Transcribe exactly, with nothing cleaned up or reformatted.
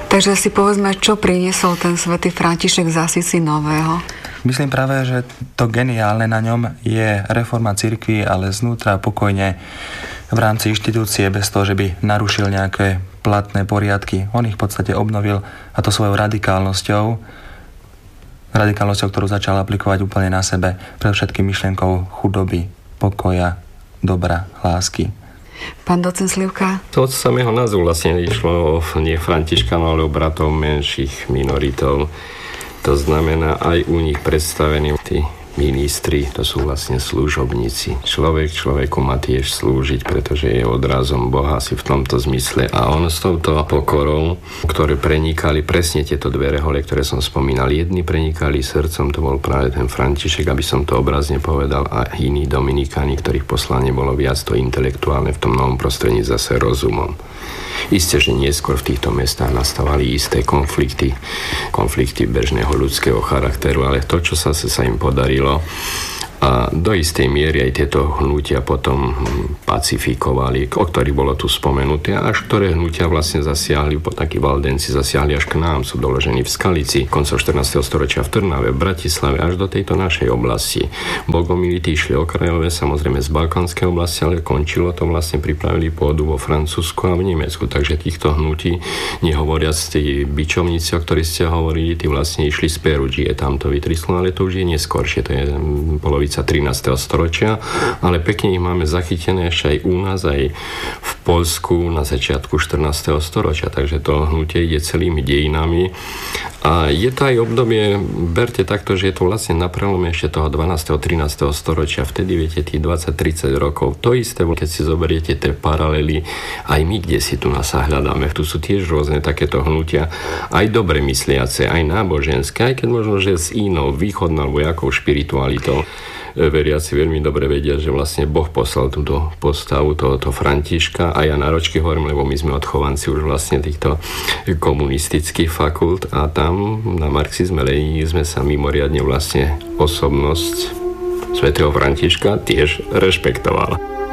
Takže si povedzme, čo priniesol ten svätý František z Asisi nového? Myslím práve, že to geniálne na ňom je reforma cirkvi, ale znútra pokojne v rámci inštitúcie, bez toho, že by narušil nejaké platné poriadky. On ich v podstate obnovil, a to svojou radikálnosťou, radikálnosťou, ktorú začal aplikovať úplne na sebe, predovšetkým myšlienkou chudoby, pokoja, dobra, lásky. Pán docent Slivka? To od samého názvu vlastne išlo o nie Františkanov, ale o bratov menších minoritov. To znamená, aj u nich predstavení tí ministri, to sú vlastne služobníci. Človek človeku má tiež slúžiť, pretože je odrazom Boha asi v tomto zmysle. A on s touto pokorou, ktoré prenikali presne tieto dve rehole, ktoré som spomínal. Jedni prenikali srdcom, to bol práve ten František, aby som to obrazne povedal, a iní dominikáni, ktorých poslanie bolo viac to intelektuálne, v tom novom prostredí zase rozumom. Isté, že neskôr v týchto mestách nastávali isté konflikty, konflikty bežného ľudského charakteru, ale to, čo sa, sa im podarilo, a do istej miery aj tieto hnutia potom pacifikovali, o ktorých bolo tu spomenuté, až ktoré hnutia vlastne zasiahli, po takí Valdenci zasiahli až k nám, sú doložení v Skalici, koncom štrnásteho storočia v Trnave, v Bratislave, až do tejto našej oblasti. Bogomiliti išli okrajové, samozrejme z balkánskej oblasti, ale končilo to vlastne, pripravili pôdu vo Francúzsku a v Nemecku, takže týchto hnutí, nehovoriac tí bičovníci, o ktorých ste hovorili, tí vlastne išli z Perugie, tam to vytrislo, ale to už je neskôršie, to je polovica trinásteho storočia, ale pekne ich máme zachytené ešte aj u nás, aj v Poľsku na začiatku štrnásteho storočia, takže to hnutie ide celými dejinami. A je to aj obdobie, berte takto, že je to vlastne na prelome ešte toho dvanásteho trinásteho storočia, vtedy viete tých dvadsať tridsať rokov. To isté, keď si zoberiete tie paralely, aj my kde si tu nás hľadáme, tu sú tiež rôzne takéto hnutia, aj dobre mysliace, aj náboženské, aj keď možno, že s inou východnou alebo jakou špiritualitou. Veriaci veľmi dobre vedia, že vlastne Boh poslal túto postavu tohoto Františka, a ja náročky hovorím, lebo my sme odchovanci už vlastne týchto komunistických fakult, a tam na marxizme, leninizme sa mimoriadne vlastne osobnosť svätého Františka tiež rešpektovala.